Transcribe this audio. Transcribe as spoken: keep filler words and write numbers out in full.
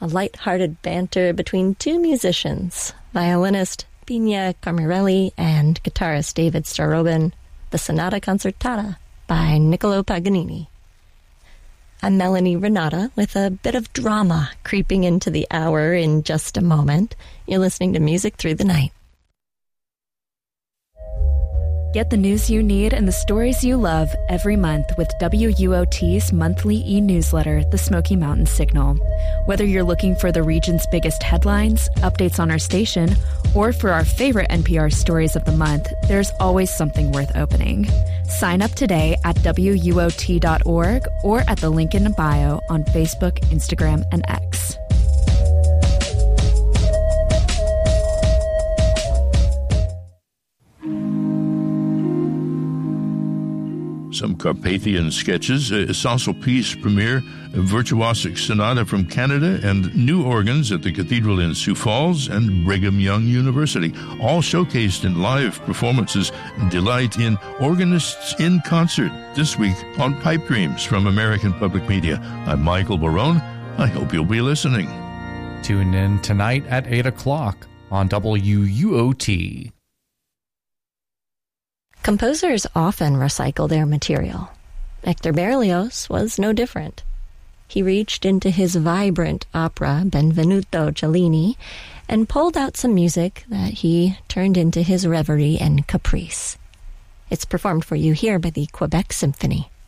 a light-hearted banter between two musicians, violinist Pina Camarelli and guitarist David Starobin, the Sonata Concertata by Niccolo Paganini. I'm Melanie Renata with a bit of drama creeping into the hour in just a moment. You're listening to Music Through the Night. Get the news you need and the stories you love every month with W U O T's monthly e-newsletter, The Smoky Mountain Signal. Whether you're looking for the region's biggest headlines, updates on our station, or for our favorite N P R stories of the month, there's always something worth opening. Sign up today at W U O T dot org or at the link in bio on Facebook, Instagram, and X. Some Carpathian sketches, a Sassel Piece premiere, a virtuosic sonata from Canada, and new organs at the Cathedral in Sioux Falls and Brigham Young University, all showcased in live performances. Delight in Organists in Concert this week on Pipe Dreams from American Public Media. I'm Michael Barone. I hope you'll be listening. Tune in tonight at eight o'clock on W U O T. Composers often recycle their material. Hector Berlioz was no different. He reached into his vibrant opera, Benvenuto Cellini, and pulled out some music that he turned into his reverie and caprice. It's performed for you here by the Quebec Symphony.